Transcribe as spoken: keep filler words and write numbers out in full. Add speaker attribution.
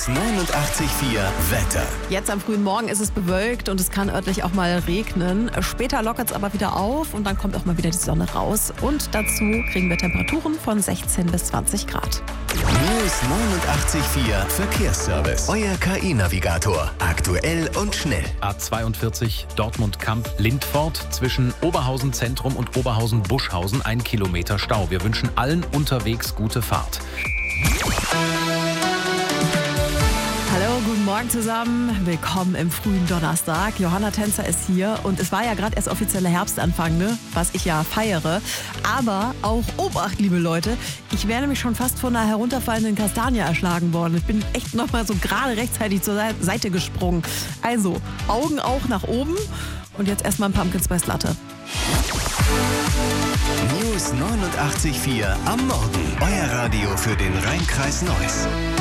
Speaker 1: neunundachtzig Komma vier Wetter.
Speaker 2: Jetzt am frühen Morgen ist es bewölkt und es kann örtlich auch mal regnen. Später lockert es aber wieder auf und dann kommt auch mal wieder die Sonne raus. Und dazu kriegen wir Temperaturen von sechzehn bis zwanzig Grad.
Speaker 1: News neunundachtzig Komma vier Verkehrsservice. Euer K I-Navigator. Aktuell und schnell.
Speaker 3: A zweiundvierzig Dortmund-Kamp-Lindfort zwischen Oberhausen Zentrum und Oberhausen-Buschhausen ein Kilometer Stau. Wir wünschen allen unterwegs gute Fahrt.
Speaker 2: Hallo, guten Morgen zusammen. Willkommen im frühen Donnerstag. Johanna Tänzer ist hier und es war ja gerade erst offizieller Herbstanfang, ne? Was ich ja feiere. Aber auch Obacht, liebe Leute. Ich wäre nämlich schon fast von einer herunterfallenden Kastanie erschlagen worden. Ich bin echt noch mal so gerade rechtzeitig zur Seite gesprungen. Also, Augen auch nach oben und jetzt erstmal ein Pumpkin Spice Latte.
Speaker 1: News neunundachtzig Komma vier am Morgen. Euer Radio für den Rhein-Kreis Neuss.